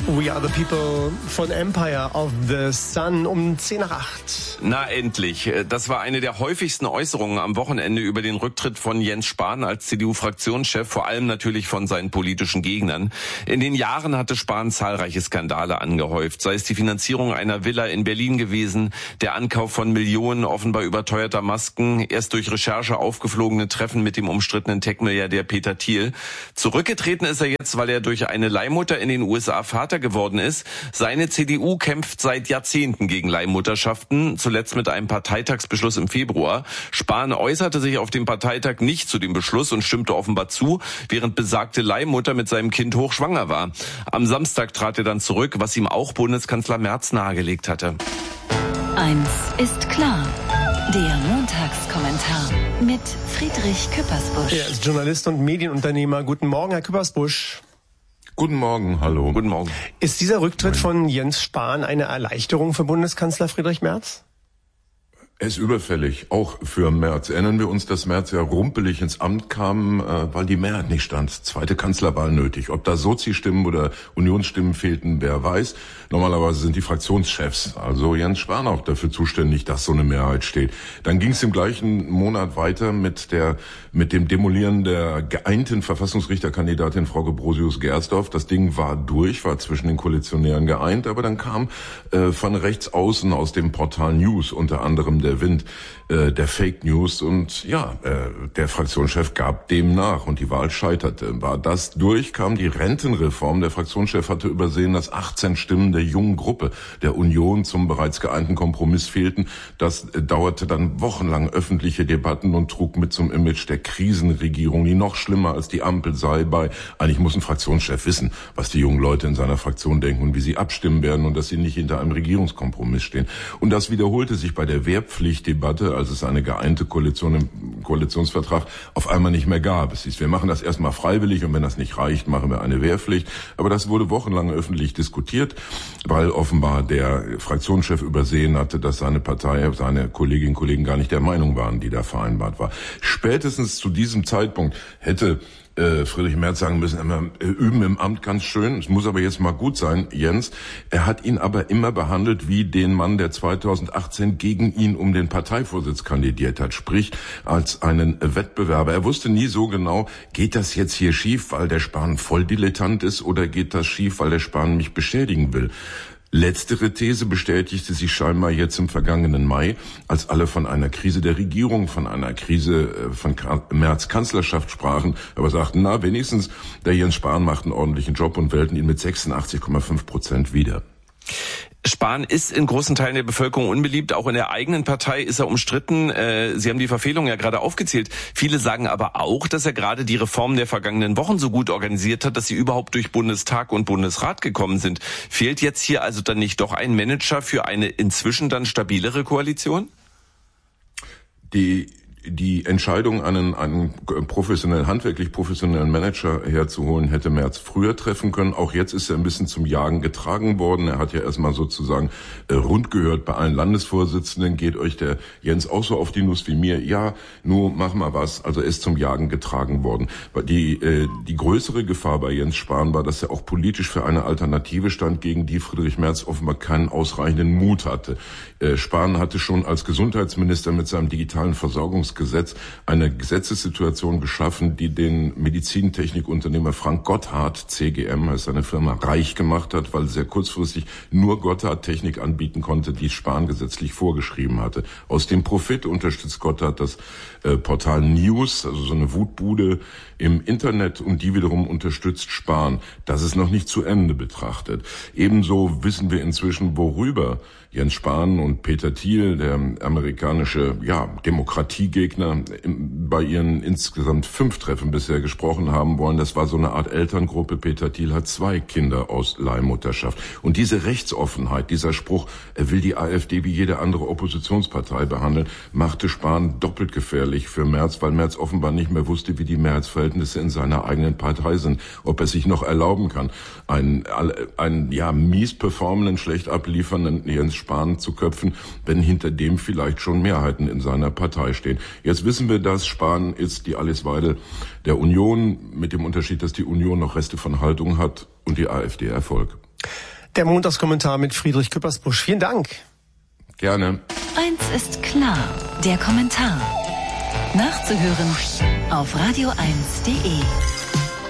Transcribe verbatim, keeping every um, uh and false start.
We are the people von Empire of the Sun um zehn nach acht. Na endlich. Das war eine der häufigsten Äußerungen am Wochenende über den Rücktritt von Jens Spahn als C D U-Fraktionschef, vor allem natürlich von seinen politischen Gegnern. In den Jahren hatte Spahn zahlreiche Skandale angehäuft, sei es die Finanzierung einer Villa in Berlin gewesen, der Ankauf von Millionen offenbar überteuerter Masken, erst durch Recherche aufgeflogene Treffen mit dem umstrittenen Tech-Milliardär Peter Thiel. Zurückgetreten ist er jetzt, weil er durch eine Leihmutter in den U S A Vater geworden ist. Seine C D U kämpft seit Jahrzehnten gegen Leihmutterschaften, zuletzt mit einem Parteitagsbeschluss im Februar. Spahn äußerte sich auf dem Parteitag nicht zu dem Beschluss und stimmte offenbar zu, während besagte Leihmutter mit seinem Kind hochschwanger war. Am Samstag trat er dann zurück, was ihm auch Bundeskanzler Merz nahegelegt hatte. Eins ist klar. Der Montagskommentar mit Friedrich Küppersbusch. Er ist Journalist und Medienunternehmer. Guten Morgen, Herr Küppersbusch. Guten Morgen, hallo. Guten Morgen. Ist dieser Rücktritt von Jens Spahn eine Erleichterung für Bundeskanzler Friedrich Merz? Er ist überfällig, auch für Merz. Erinnern wir uns, dass Merz ja rumpelig ins Amt kam, äh, weil die Mehrheit nicht stand. Zweite Kanzlerwahl nötig. Ob da Sozi-Stimmen oder Unionsstimmen fehlten, wer weiß. Normalerweise sind die Fraktionschefs, also Jens Spahn, auch dafür zuständig, dass so eine Mehrheit steht. Dann ging es im gleichen Monat weiter mit der mit dem Demolieren der geeinten Verfassungsrichterkandidatin Frau Gebrosius-Gersdorf. Das Ding war durch, war zwischen den Koalitionären geeint, aber dann kam äh, von rechts außen aus dem Portal News unter anderem der Wind äh, der Fake News und ja, äh, der Fraktionschef gab dem nach und die Wahl scheiterte. War das durch, kam die Rentenreform. Der Fraktionschef hatte übersehen, dass achtzehn Stimmen der jungen Gruppe der Union zum bereits geeinten Kompromiss fehlten. Das äh, dauerte dann wochenlang öffentliche Debatten und trug mit zum Image der Krisenregierung, die noch schlimmer als die Ampel sei, bei. Eigentlich muss ein Fraktionschef wissen, was die jungen Leute in seiner Fraktion denken und wie sie abstimmen werden und dass sie nicht hinter einem Regierungskompromiss stehen. Und das wiederholte sich bei der Wehrpflichtdebatte, als es eine geeinte Koalition im Koalitionsvertrag auf einmal nicht mehr gab. Es hieß, wir machen das erstmal freiwillig und wenn das nicht reicht, machen wir eine Wehrpflicht. Aber das wurde wochenlang öffentlich diskutiert, weil offenbar der Fraktionschef übersehen hatte, dass seine Partei, seine Kolleginnen und Kollegen gar nicht der Meinung waren, die da vereinbart war. Spätestens zu diesem Zeitpunkt hätte äh, Friedrich Merz sagen müssen, immer, äh, üben im Amt ganz schön, es muss aber jetzt mal gut sein, Jens. Er hat ihn aber immer behandelt wie den Mann, der zweitausendachtzehn gegen ihn um den Parteivorsitz kandidiert hat, sprich als einen Wettbewerber. Er wusste nie so genau, geht das jetzt hier schief, weil der Spahn Volldilettant ist oder geht das schief, weil der Spahn mich beschädigen will. Letztere These bestätigte sich scheinbar jetzt im vergangenen Mai, als alle von einer Krise der Regierung, von einer Krise von Merz Kanzlerschaft sprachen, aber sagten, na wenigstens, der Jens Spahn macht einen ordentlichen Job und wählten ihn mit sechsundachtzig Komma fünf Prozent wieder. Spahn ist in großen Teilen der Bevölkerung unbeliebt. Auch in der eigenen Partei ist er umstritten. Sie haben die Verfehlungen ja gerade aufgezählt. Viele sagen aber auch, dass er gerade die Reformen der vergangenen Wochen so gut organisiert hat, dass sie überhaupt durch Bundestag und Bundesrat gekommen sind. Fehlt jetzt hier also dann nicht doch ein Manager für eine inzwischen dann stabilere Koalition? Die Die Entscheidung, einen, einen professionell, handwerklich professionellen Manager herzuholen, hätte Merz früher treffen können. Auch jetzt ist er ein bisschen zum Jagen getragen worden. Er hat ja erstmal sozusagen äh, rund gehört bei allen Landesvorsitzenden. Geht euch der Jens auch so auf die Nuss wie mir? Ja, nur mach mal was. Also er ist zum Jagen getragen worden. Die, äh, die größere Gefahr bei Jens Spahn war, dass er auch politisch für eine Alternative stand, gegen die Friedrich Merz offenbar keinen ausreichenden Mut hatte. Äh, Spahn hatte schon als Gesundheitsminister mit seinem digitalen Versorgungs Gesetz eine Gesetzessituation geschaffen, die den Medizintechnikunternehmer Frank Gotthard, C G M heißt seine Firma, reich gemacht hat, weil sehr kurzfristig nur Gotthard Technik anbieten konnte, die Spahn gesetzlich vorgeschrieben hatte. Aus dem Profit unterstützt Gotthard das äh, Portal News, also so eine Wutbude im Internet, und die wiederum unterstützt Spahn. Das ist noch nicht zu Ende betrachtet. Ebenso wissen wir inzwischen, worüber Jens Spahn und Peter Thiel, der amerikanische ja, Demokratiegegner, bei ihren insgesamt fünf Treffen bisher gesprochen haben wollen. Das war so eine Art Elterngruppe. Peter Thiel hat zwei Kinder aus Leihmutterschaft. Und diese Rechtsoffenheit, dieser Spruch, er will die AfD wie jede andere Oppositionspartei behandeln, machte Spahn doppelt gefährlich für Merz, weil Merz offenbar nicht mehr wusste, wie die Mehrheitsverhältnisse in seiner eigenen Partei sind. Ob er sich noch erlauben kann, einen, einen ja, mies performenden, schlecht abliefernden Jens Spahn zu köpfen, wenn hinter dem vielleicht schon Mehrheiten in seiner Partei stehen. Jetzt wissen wir, dass Spahn ist die Alice Weidel der Union, mit dem Unterschied, dass die Union noch Reste von Haltung hat und die AfD Erfolg. Der Montagskommentar mit Friedrich Küppersbusch. Vielen Dank. Gerne. Eins ist klar, der Kommentar. Nachzuhören auf radio eins punkt de.